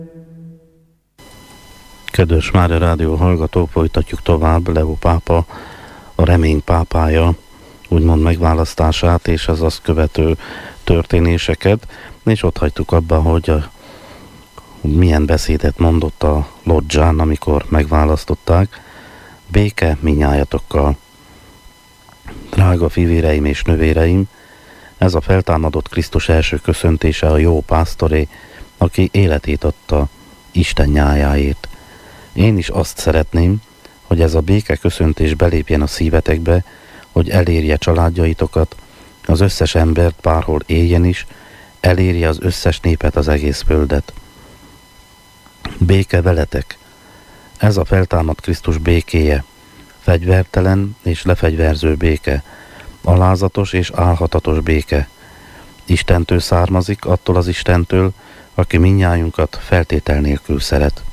Kedves Mária Rádió hallgató, folytatjuk tovább Leó pápa, a remény pápája, úgymond megválasztását és az azt követő történéseket, és ott hagytuk abban, hogy milyen beszédet mondott a lodzsán, amikor megválasztották. Béke minnyájatokkal. Drága fivéreim és nővéreim, ez a feltámadott Krisztus első köszöntése a jó pásztoré, aki életét adta Isten nyájáért. Én is azt szeretném, hogy ez a béke köszöntés belépjen a szívetekbe, hogy elérje családjaitokat, az összes embert, bárhol éljen is, elérje az összes népet, az egész földet. Béke veletek! Ez a feltámadt Krisztus békéje, fegyvertelen és lefegyverző béke, alázatos és álhatatos béke. Istentől származik, attól az Istentől, aki mindnyájunkat feltétel nélkül szeret.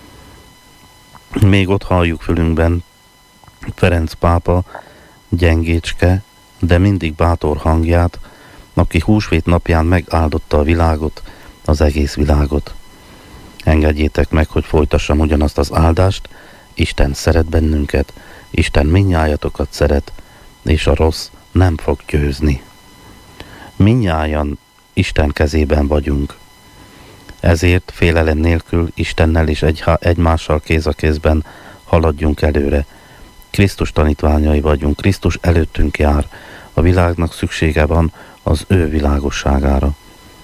Még ott halljuk fülünkben Ferenc pápa gyengécske, de mindig bátor hangját, aki húsvét napján megáldotta a világot, az egész világot. Engedjétek meg, hogy folytassam ugyanazt az áldást, Isten szeret bennünket, Isten mindnyájatokat szeret, és a rossz nem fog győzni. Mindnyájan Isten kezében vagyunk. Ezért félelem nélkül Istennel és egymással kéz a kézben haladjunk előre. Krisztus tanítványai vagyunk, Krisztus előttünk jár, a világnak szüksége van az ő világosságára.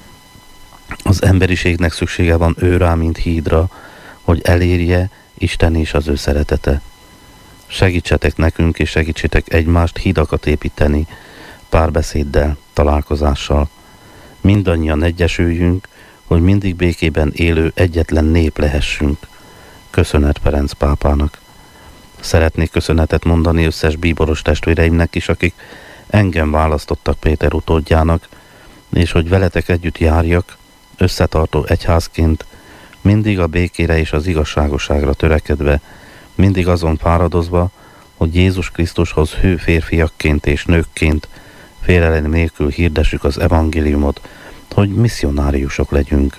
Az emberiségnek szüksége van őrá, mint hídra, hogy elérje Isten és az ő szeretete. Segítsetek nekünk, és segítsétek egymást hídakat építeni, párbeszéddel, találkozással. Mindannyian egyesüljünk, hogy mindig békében élő egyetlen nép lehessünk. Köszönet Ferenc pápának. Szeretnék köszönetet mondani összes bíboros testvéreimnek is, akik engem választottak Péter utódjának, és hogy veletek együtt járjak, összetartó egyházként, mindig a békére és az igazságosságra törekedve, mindig azon fáradozva, hogy Jézus Krisztushoz hű férfiakként és nőkként félelem nélkül hirdessük az evangéliumot, hogy misszionáriusok legyünk.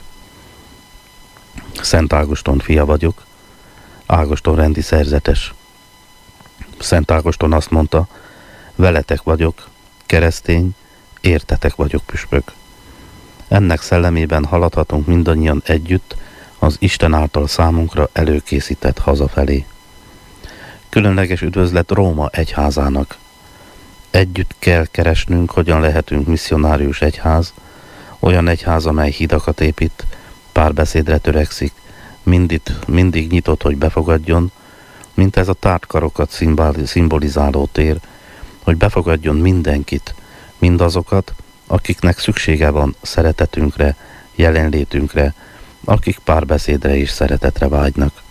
Szent Ágoston fia vagyok, Ágoston rendi szerzetes. Szent Ágoston azt mondta, veletek vagyok, keresztény, értetek vagyok püspök. Ennek szellemében haladhatunk mindannyian együtt az Isten által számunkra előkészített hazafelé. Különleges üdvözlet Róma egyházának. Együtt kell keresnünk, hogyan lehetünk misszionárius egyház, olyan egyház, amely hidakat épít, párbeszédre törekszik, mindig nyitott, hogy befogadjon, mint ez a tártkarokat szimbolizáló tér, hogy befogadjon mindenkit, mindazokat, akiknek szüksége van szeretetünkre, jelenlétünkre, akik párbeszédre és szeretetre vágynak.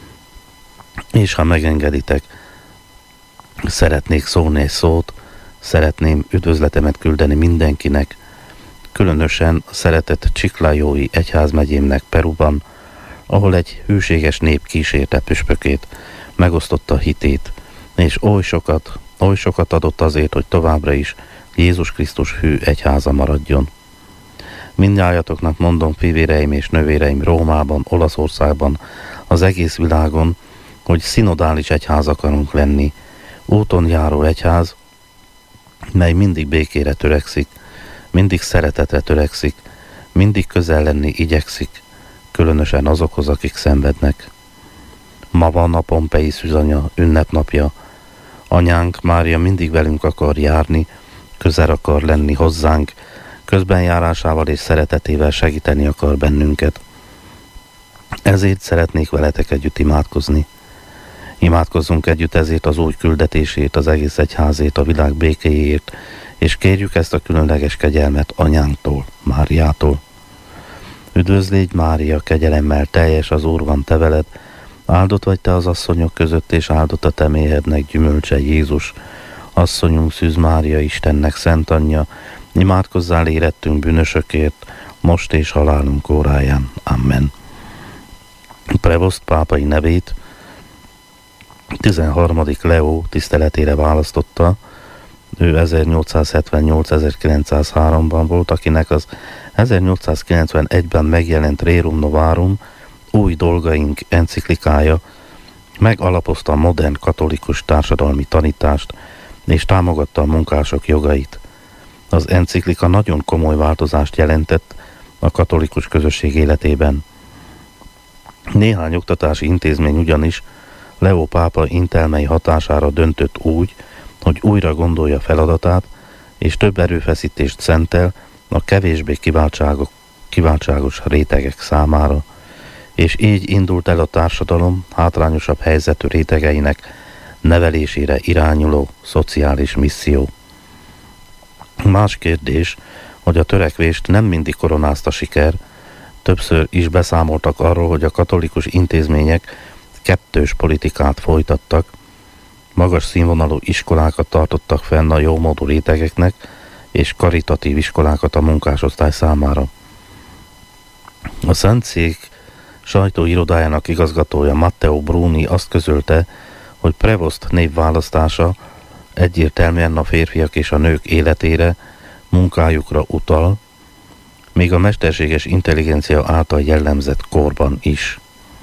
És ha megengeditek, szeretnék szólni egy szót, szeretném üdvözletemet küldeni mindenkinek, különösen a szeretett Csiklajói egyházmegyémnek Peruban, ahol egy hűséges nép kísérte püspökét, megosztotta hitét, és oly sokat adott azért, hogy továbbra is Jézus Krisztus hű egyháza maradjon. Mindnyájatoknak mondom, fivéreim és nővéreim Rómában, Olaszországban, az egész világon, hogy szinodális egyház akarunk lenni, úton járó egyház, mely mindig békére törekszik, mindig szeretetre törekszik, mindig közel lenni igyekszik, különösen azokhoz, akik szenvednek. Ma van a Pompei Szűzanya ünnepnapja. Anyánk Mária mindig velünk akar járni, közel akar lenni hozzánk, közbenjárásával és szeretetével segíteni akar bennünket. Ezért szeretnék veletek együtt imádkozni. Imádkozzunk együtt ezért az új küldetését, az egész egyházét, a világ békéjét, és kérjük ezt a különleges kegyelmet anyánktól, Máriától. Üdvözlégy Mária, kegyelemmel teljes, az Úr van te veled, áldott vagy te az asszonyok között, és áldott a te méhednek gyümölcse Jézus. Asszonyunk Szűz Mária, Istennek szent anyja, imádkozzál érettünk bűnösökért, most és halálunk óráján. Amen. Prevost pápai nevét 13. Leó tiszteletére választotta. Ő 1878-1903-ban volt, akinek az 1891-ben megjelent Rerum Novarum Új dolgaink enciklikája megalapozta a modern katolikus társadalmi tanítást és támogatta a munkások jogait. Az enciklika nagyon komoly változást jelentett a katolikus közösség életében. Néhány oktatási intézmény ugyanis Leó pápa intelmei hatására döntött úgy, hogy újra gondolja feladatát, és több erőfeszítést szentel a kevésbé kiváltságos rétegek számára, és így indult el a társadalom hátrányosabb helyzetű rétegeinek nevelésére irányuló szociális misszió. Más kérdés, hogy a törekvést nem mindig koronázta siker, többször is beszámoltak arról, hogy a katolikus intézmények kettős politikát folytattak, magas színvonalú iskolákat tartottak fenn a jómódú rétegeknek, és karitatív iskolákat a munkásosztály számára. A Szentszék sajtóirodájának igazgatója Matteo Bruni azt közölte, hogy Prevost névválasztása egyértelműen a férfiak és a nők életére, munkájukra utal, még a mesterséges intelligencia által jellemzett korban is.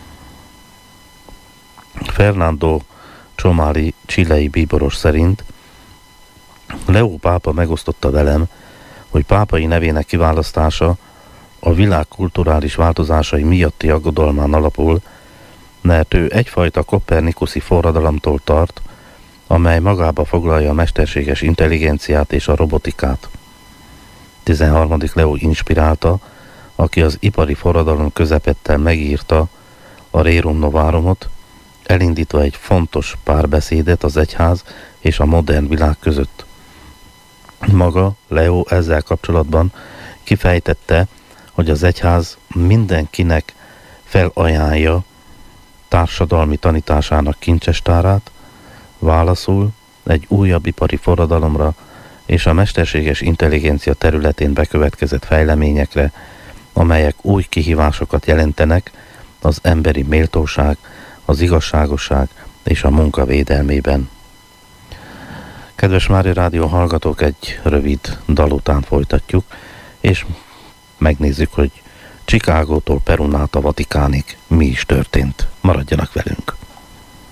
Fernando Csomali chilei bíboros szerint Leó pápa megosztotta velem, hogy pápai nevének kiválasztása a világ kulturális változásai miatti aggodalmán alapul, mert ő egyfajta kopernikuszi forradalomtól tart, amely magába foglalja a mesterséges intelligenciát és a robotikát. 13. Leó inspirálta, aki az ipari forradalom közepette megírta a Rerum Novarumot, elindítva egy fontos párbeszédet az egyház és a modern világ között. Maga, Leó ezzel kapcsolatban kifejtette, hogy az egyház mindenkinek felajánlja társadalmi tanításának kincsestárát, válaszul egy újabb ipari forradalomra és a mesterséges intelligencia területén bekövetkezett fejleményekre, amelyek új kihívásokat jelentenek az emberi méltóság, az igazságosság és a munka védelmében. Kedves Mária Rádió hallgatók, egy rövid dal után folytatjuk, és megnézzük, hogy Chicagótól Perun át a Vatikánig mi is történt. Maradjanak velünk!